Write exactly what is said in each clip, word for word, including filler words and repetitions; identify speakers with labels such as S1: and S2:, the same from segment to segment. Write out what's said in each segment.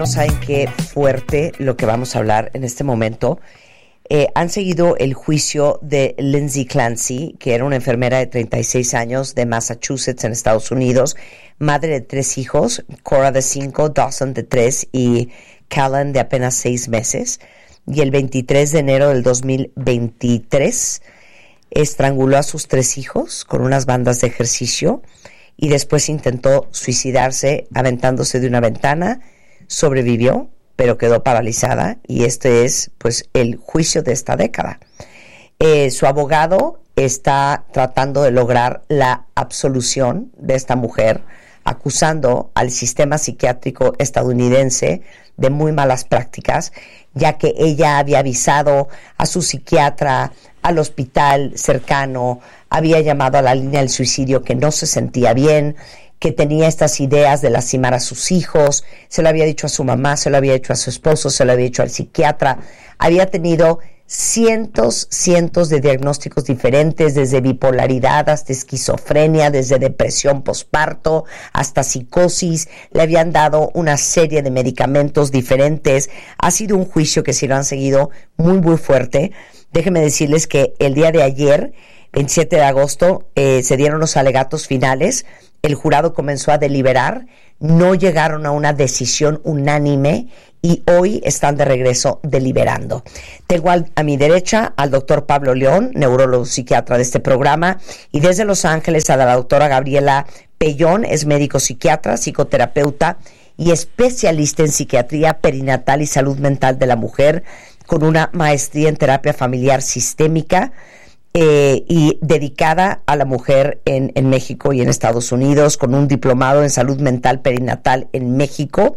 S1: No saben qué fuerte lo que vamos a hablar en este momento. Eh, han seguido el juicio de Lindsay Clancy, que era una enfermera de treinta y seis años de Massachusetts en Estados Unidos, madre de tres hijos, Cora de cinco, Dawson de tres y Callan de apenas seis meses. Y el veintitrés de enero del dos mil veintitrés estranguló a sus tres hijos con unas bandas de ejercicio y después intentó suicidarse aventándose de una ventana. Sobrevivió, pero quedó paralizada, y este es pues el juicio de esta década. Eh, su abogado está tratando de lograr la absolución de esta mujer, acusando al sistema psiquiátrico estadounidense de muy malas prácticas, ya que ella había avisado a su psiquiatra, al hospital cercano, había llamado a la línea del suicidio que no se sentía bien, que tenía estas ideas de lastimar a sus hijos, se lo había dicho a su mamá, se lo había dicho a su esposo, se lo había dicho al psiquiatra, había tenido cientos, cientos de diagnósticos diferentes, desde bipolaridad hasta esquizofrenia, desde depresión posparto hasta psicosis, le habían dado una serie de medicamentos diferentes. Ha sido un juicio que sí lo han seguido muy, muy fuerte. Déjenme decirles que el día de ayer, veintisiete de agosto, eh, se dieron los alegatos finales. El jurado comenzó a deliberar, no llegaron a una decisión unánime y hoy están de regreso deliberando. Tengo al, a mi derecha al doctor Pablo León, neurólogo psiquiatra de este programa, y desde Los Ángeles a la doctora Gabriela Pellón, es médico psiquiatra, psicoterapeuta y especialista en psiquiatría perinatal y salud mental de la mujer, con una maestría en terapia familiar sistémica, Eh, y dedicada a la mujer en, en México y en Estados Unidos, con un diplomado en salud mental perinatal en México.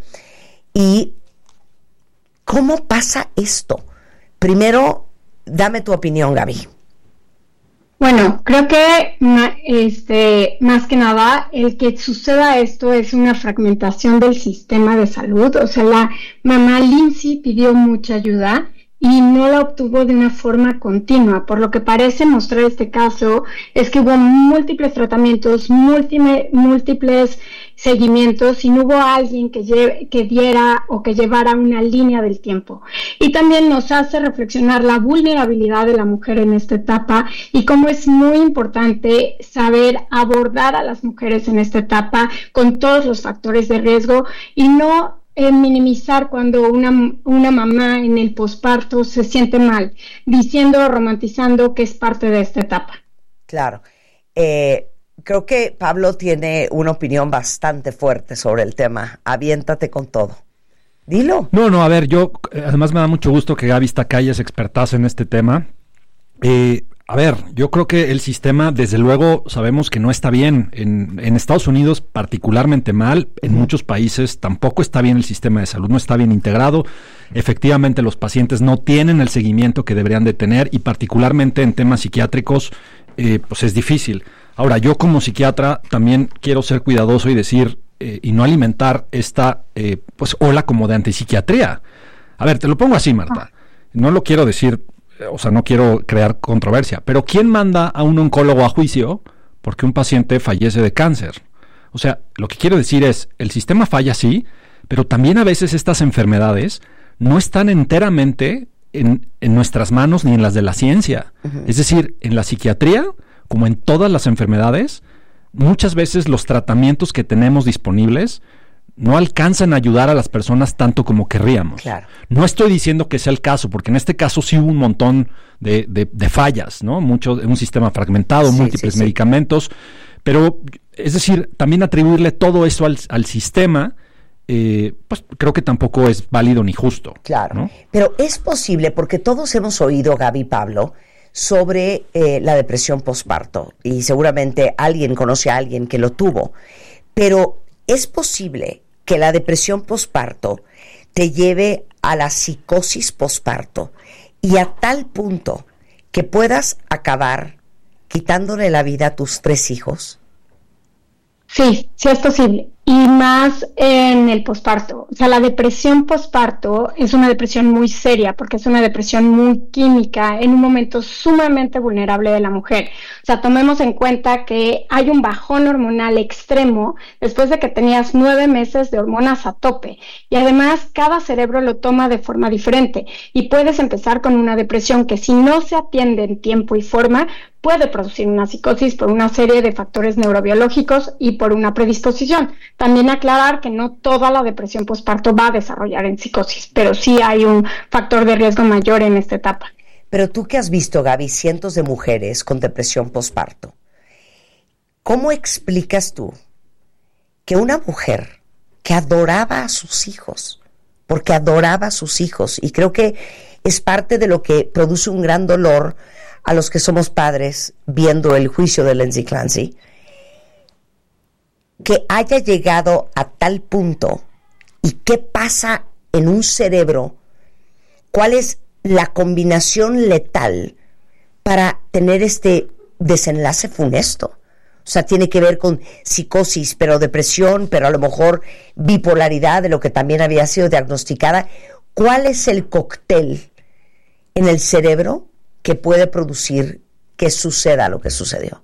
S1: ¿Y cómo pasa esto? Primero, dame tu opinión, Gaby.
S2: Bueno, creo que este, más que nada, el que suceda esto es una fragmentación del sistema de salud. O sea, la mamá Lindsay pidió mucha ayuda y no la obtuvo de una forma continua. Por lo que parece mostrar este caso es que hubo múltiples tratamientos, múltiples, múltiples seguimientos y no hubo alguien que, lleve, que diera o que llevara una línea del tiempo. Y también nos hace reflexionar la vulnerabilidad de la mujer en esta etapa y cómo es muy importante saber abordar a las mujeres en esta etapa con todos los factores de riesgo y no Eh, minimizar cuando una, una mamá en el posparto se siente mal, diciendo o romantizando que es parte de esta etapa.
S1: Claro. Eh, creo que Pablo tiene una opinión bastante fuerte sobre el tema. Aviéntate con todo. Dilo.
S3: No, no, a ver, yo, además me da mucho gusto que Gaby está acá y es expertaza en este tema. Eh, a ver, yo creo que el sistema, desde luego, sabemos que no está bien. En, en Estados Unidos, particularmente mal. En muchos países tampoco está bien el sistema de salud, no está bien integrado. Efectivamente, los pacientes no tienen el seguimiento que deberían de tener y particularmente en temas psiquiátricos, eh, pues es difícil. Ahora, yo como psiquiatra también quiero ser cuidadoso y decir, eh, y no alimentar esta, eh, pues, ola como de antipsiquiatría. A ver, te lo pongo así, Marta. No lo quiero decir... O sea, no quiero crear controversia, pero ¿quién manda a un oncólogo a juicio porque un paciente fallece de cáncer? O sea, lo que quiero decir es, el sistema falla sí, pero también a veces estas enfermedades no están enteramente en, en nuestras manos ni en las de la ciencia. Uh-huh. Es decir, en la psiquiatría, como en todas las enfermedades, muchas veces los tratamientos que tenemos disponibles no alcanzan a ayudar a las personas tanto como querríamos.
S1: Claro.
S3: No estoy diciendo que sea el caso, porque en este caso sí hubo un montón de, de, de fallas, ¿no? Mucho, un sistema fragmentado, sí, múltiples sí, sí. medicamentos, pero, es decir, también atribuirle todo eso al, al sistema, eh, pues creo que tampoco es válido ni justo.
S1: Claro,
S3: ¿no?
S1: Pero es posible, porque todos hemos oído, Gaby y Pablo, sobre eh, la depresión posparto, y seguramente alguien conoce a alguien que lo tuvo, pero es posible que la depresión posparto te lleve a la psicosis posparto y a tal punto que puedas acabar quitándole la vida a tus tres hijos.
S2: Sí, sí es posible. y más en el posparto. O sea, la depresión posparto es una depresión muy seria porque es una depresión muy química en un momento sumamente vulnerable de la mujer. O sea, tomemos en cuenta que hay un bajón hormonal extremo después de que tenías nueve meses de hormonas a tope y además cada cerebro lo toma de forma diferente y puedes empezar con una depresión que si no se atiende en tiempo y forma puede producir una psicosis por una serie de factores neurobiológicos y por una predisposición. También aclarar que no toda la depresión postparto va a desarrollar en psicosis, pero sí hay un factor de riesgo mayor en esta etapa.
S1: Pero tú que has visto, Gaby, cientos de mujeres con depresión postparto, ¿cómo explicas tú que una mujer que adoraba a sus hijos, porque adoraba a sus hijos, y creo que es parte de lo que produce un gran dolor a los que somos padres viendo el juicio de Lindsay Clancy, que haya llegado a tal punto y qué pasa en un cerebro, cuál es la combinación letal para tener este desenlace funesto? O sea, tiene que ver con psicosis, pero depresión, pero a lo mejor bipolaridad, de lo que también había sido diagnosticada. ¿Cuál es el cóctel en el cerebro que puede producir que suceda lo que sucedió?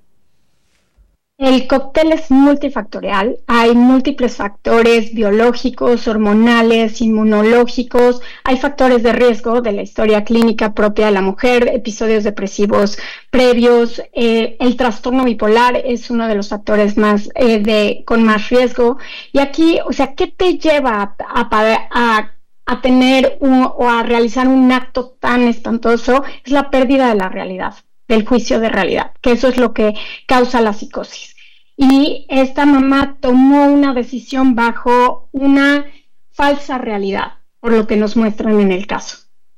S2: El cóctel es multifactorial, hay múltiples factores biológicos, hormonales, inmunológicos, hay factores de riesgo de la historia clínica propia de la mujer, episodios depresivos previos, eh, el trastorno bipolar es uno de los factores más eh, de con más riesgo. Y aquí, o sea, ¿qué te lleva a, a, a a tener un, o a realizar un acto tan espantoso? Es la pérdida de la realidad, del juicio de realidad, que eso es lo que causa la psicosis. Y esta mamá tomó una decisión bajo una falsa realidad, por lo que nos muestran en el caso.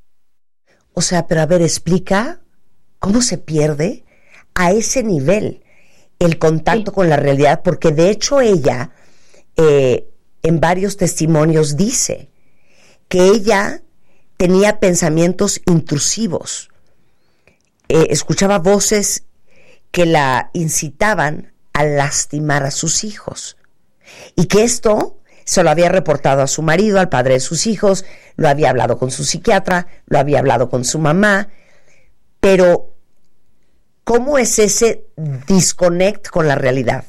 S1: O sea, pero a ver, explica cómo se pierde a ese nivel el contacto sí. con la realidad, porque de hecho ella eh, en varios testimonios dice que ella tenía pensamientos intrusivos, eh, escuchaba voces que la incitaban a lastimar a sus hijos, y que esto se lo había reportado a su marido, al padre de sus hijos, lo había hablado con su psiquiatra, lo había hablado con su mamá, pero ¿cómo es ese disconnect con la realidad?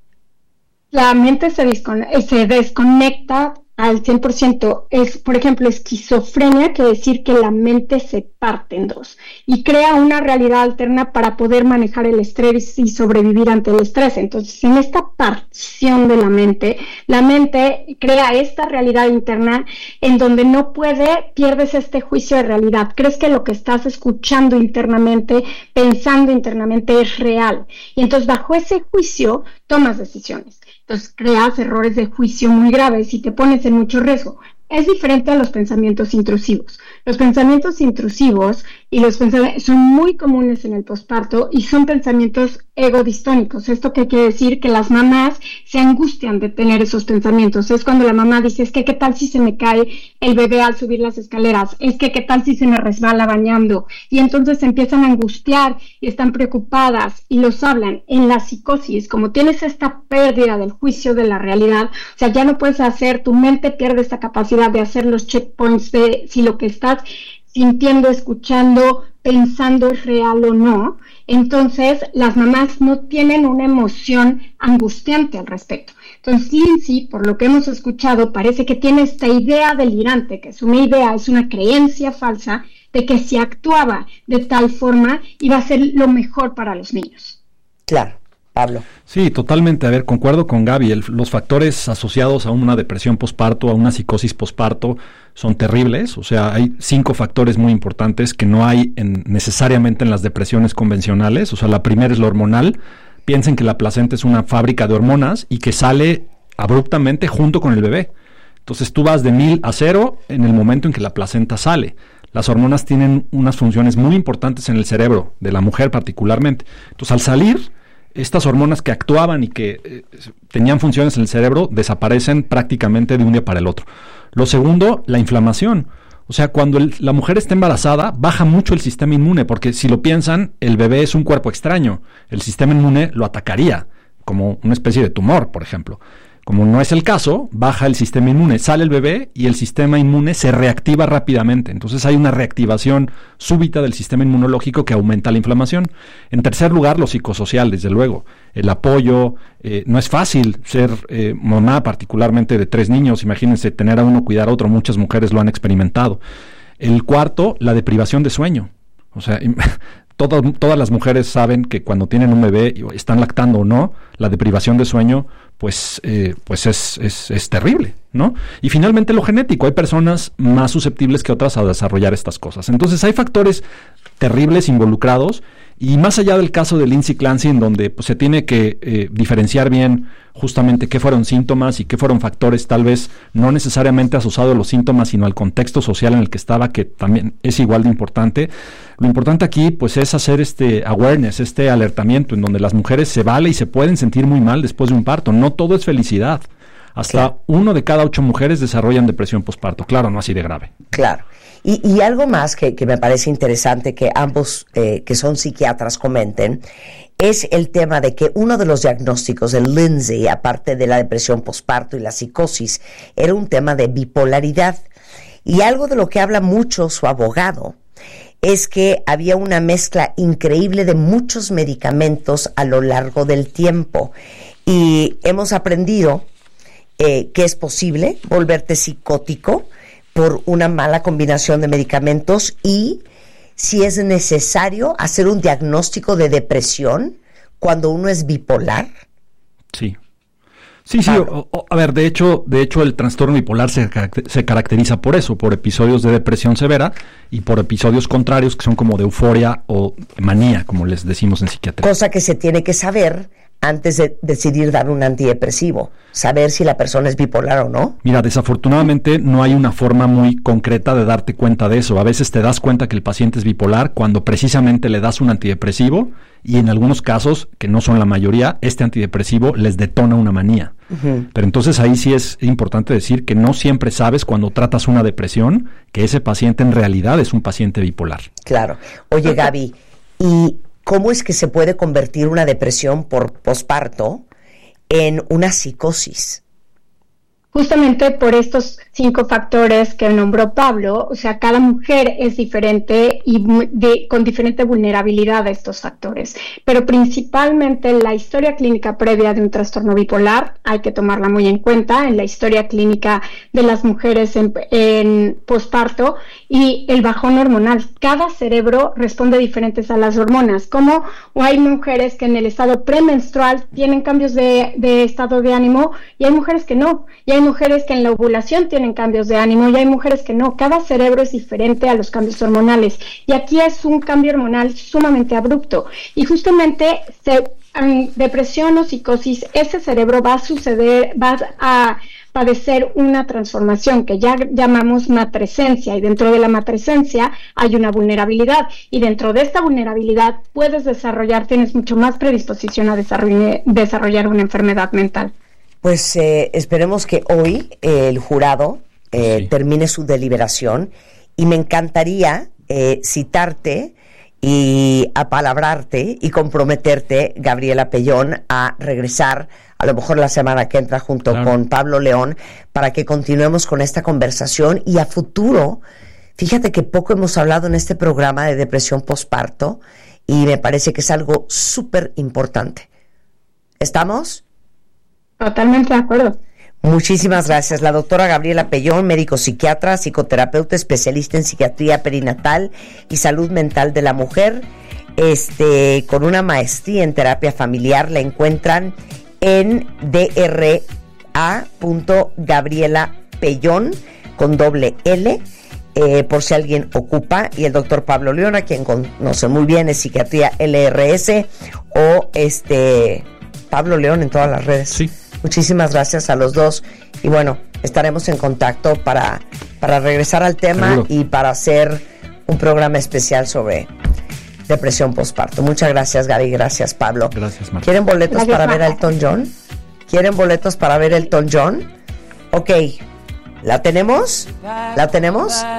S2: La mente se, descone- se desconecta al cien por ciento. Es, por ejemplo, esquizofrenia, quiere decir que la mente se parte en dos y crea una realidad alterna para poder manejar el estrés y sobrevivir ante el estrés. Entonces, en esta partición de la mente, la mente crea esta realidad interna en donde no puede, pierdes este juicio de realidad. Crees que lo que estás escuchando internamente, pensando internamente es real. Y entonces, bajo ese juicio, tomas decisiones. Entonces creas errores de juicio muy graves y te pones en mucho riesgo. Es diferente a los pensamientos intrusivos. Los pensamientos intrusivos y los pensamientos son muy comunes en el posparto y son pensamientos egodistónicos. ¿Esto qué quiere decir? Que las mamás se angustian de tener esos pensamientos. Es cuando la mamá dice, es que qué tal si se me cae el bebé al subir las escaleras, es que qué tal si se me resbala bañando. Y entonces se empiezan a angustiar y están preocupadas y los hablan. En la psicosis, como tienes esta pérdida del juicio de la realidad, o sea, ya no puedes hacer, tu mente pierde esta capacidad de hacer los checkpoints de si lo que estás sintiendo, escuchando, pensando es real o no. Entonces las mamás no tienen una emoción angustiante al respecto. Entonces Lindsay, por lo que hemos escuchado, parece que tiene esta idea delirante, que es una idea, es una creencia falsa de que si actuaba de tal forma iba a ser lo mejor para los niños.
S1: Claro. Pablo.
S3: Sí, totalmente. A ver, concuerdo con Gaby. El, los factores asociados a una depresión posparto, a una psicosis posparto, son terribles. O sea, hay cinco factores muy importantes que no hay en, necesariamente en las depresiones convencionales. O sea, la primera es la hormonal. Piensen que la placenta es una fábrica de hormonas y que sale abruptamente junto con el bebé. Entonces tú vas de mil a cero en el momento en que la placenta sale. Las hormonas tienen unas funciones muy importantes en el cerebro, de la mujer particularmente. Entonces al salir, estas hormonas que actuaban y que eh, tenían funciones en el cerebro desaparecen prácticamente de un día para el otro. Lo segundo, la inflamación. O sea, cuando el, la mujer está embarazada, baja mucho el sistema inmune, porque si lo piensan, el bebé es un cuerpo extraño. El sistema inmune lo atacaría, como una especie de tumor, por ejemplo. Como no es el caso, baja el sistema inmune, sale el bebé y el sistema inmune se reactiva rápidamente. Entonces hay una reactivación súbita del sistema inmunológico que aumenta la inflamación. En tercer lugar, lo psicosocial, desde luego. El apoyo, eh, no es fácil ser eh, mamá, particularmente de tres niños. Imagínense tener a uno, cuidar a otro, muchas mujeres lo han experimentado. El cuarto, la deprivación de sueño. O sea, todas, todas las mujeres saben que cuando tienen un bebé, están lactando o no, la deprivación de sueño pues, eh, pues es, es, es terrible, ¿no? Y finalmente lo genético, hay personas más susceptibles que otras a desarrollar estas cosas. Entonces hay factores terribles involucrados, y más allá del caso de Lindsay Clancy, en donde pues, se tiene que eh, diferenciar bien justamente qué fueron síntomas y qué fueron factores tal vez no necesariamente asociados a los síntomas, sino al contexto social en el que estaba, que también es igual de importante. Lo importante aquí pues es hacer este awareness, este alertamiento, en donde las mujeres se vale y se pueden sentir muy mal después de un parto. No todo es felicidad. Hasta claro. uno de cada ocho mujeres desarrollan depresión posparto. Claro, no así de grave.
S1: Claro. Y, y algo más que, que me parece interesante que ambos, eh, que son psiquiatras, comenten, es el tema de que uno de los diagnósticos de Lindsay, aparte de la depresión posparto y la psicosis, era un tema de bipolaridad. Y algo de lo que habla mucho su abogado es que había una mezcla increíble de muchos medicamentos a lo largo del tiempo. Y hemos aprendido eh, que es posible volverte psicótico por una mala combinación de medicamentos, y si es necesario hacer un diagnóstico de depresión cuando uno es bipolar.
S3: Sí. Sí, sí, o, o, a ver, de hecho, de hecho el trastorno bipolar se, se caracteriza por eso, por episodios de depresión severa y por episodios contrarios que son como de euforia o manía, como les decimos en psiquiatría.
S1: Cosa que se tiene que saber antes de decidir dar un antidepresivo, saber si la persona es bipolar o no.
S3: Mira, desafortunadamente no hay una forma muy concreta de darte cuenta de eso. A veces te das cuenta que el paciente es bipolar cuando precisamente le das un antidepresivo, y en algunos casos, que no son la mayoría, este antidepresivo les detona una manía. Uh-huh. Pero entonces ahí sí es importante decir que no siempre sabes cuando tratas una depresión que ese paciente en realidad es un paciente bipolar.
S1: Claro. Oye, Gaby, ¿y cómo es que se puede convertir una depresión por posparto en una psicosis?
S2: Justamente por estos cinco factores que nombró Pablo, o sea, cada mujer es diferente y de, con diferente vulnerabilidad a estos factores, pero principalmente la historia clínica previa de un trastorno bipolar hay que tomarla muy en cuenta, en la historia clínica de las mujeres en, en posparto, y el bajón hormonal. Cada cerebro responde diferentes a las hormonas, como o hay mujeres que en el estado premenstrual tienen cambios de, de estado de ánimo, y hay mujeres que no, y hay mujeres que en la ovulación tienen cambios de ánimo, y hay mujeres que no. Cada cerebro es diferente a los cambios hormonales, y aquí es un cambio hormonal sumamente abrupto, y justamente se, en depresión o psicosis, ese cerebro va a suceder, va a padecer una transformación que ya llamamos matrescencia, y dentro de la matrescencia hay una vulnerabilidad, y dentro de esta vulnerabilidad puedes desarrollar, tienes mucho más predisposición a desarrollar, desarrollar una enfermedad mental.
S1: Pues eh, esperemos que hoy eh, el jurado eh, sí. termine su deliberación, y me encantaría eh, citarte y apalabrarte y comprometerte, Gabriela Pellón, a regresar a lo mejor la semana que entra junto claro. con Pablo León, para que continuemos con esta conversación. Y a futuro, fíjate que poco hemos hablado en este programa de depresión posparto, y me parece que es algo súper importante. ¿Estamos?
S2: Totalmente de acuerdo.
S1: Muchísimas gracias. La doctora Gabriela Pellón, médico psiquiatra, psicoterapeuta, especialista en psiquiatría perinatal y salud mental de la mujer, este, con una maestría en terapia familiar. La encuentran en d r a punto gabriela pellón con doble L, eh, por si alguien ocupa. Y el doctor Pablo León, a quien conoce muy bien, es psiquiatría L R S, o este Pablo León en todas las redes.
S3: Sí.
S1: Muchísimas gracias a los dos, y bueno, estaremos en contacto para, para regresar al tema. Seguro. Y para hacer un programa especial sobre depresión posparto. Muchas gracias, Gaby. Gracias, Pablo.
S3: Gracias, Marta.
S1: ¿Quieren boletos
S2: Gracias,
S1: para
S2: Marta.
S1: ver a Elton John? ¿Quieren boletos para ver a Elton John? Ok, ¿la tenemos? ¿La tenemos?